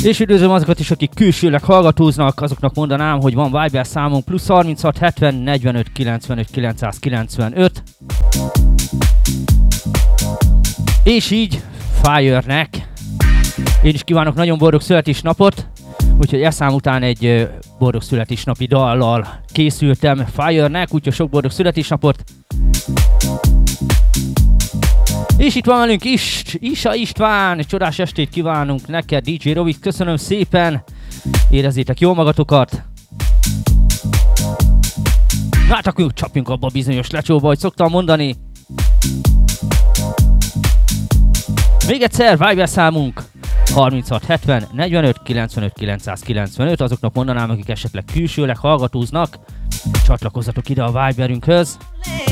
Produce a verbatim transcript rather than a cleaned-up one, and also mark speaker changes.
Speaker 1: És üdvözlöm azokat is, akik külsőleg hallgatóznak, azoknak mondanám, hogy van Viber számunk plusz harminchat hetven negyvenöt kilencvenöt kilencszázkilencvenöt. És így Fire-nek én is kívánok nagyon boldog születésnapot, úgyhogy e szám után egy boldog születésnapi dallal készültem Fire-nek, úgyhogy sok boldog születésnapot. És itt van velünk is, Isa István, egy csodás estét kívánunk neked, dé dzsé Robi, köszönöm szépen, érezzétek jól magatokat. Hát akkor csapjunk abba a bizonyos lecsóba, hogy szoktam mondani. Még egyszer, Viber számunk harminchat hetven negyvenöt kilencvenöt kilencszázkilencvenöt, azoknak mondanám, akik esetleg külsőleg hallgatóznak, csatlakozzatok ide a Viberünkhöz.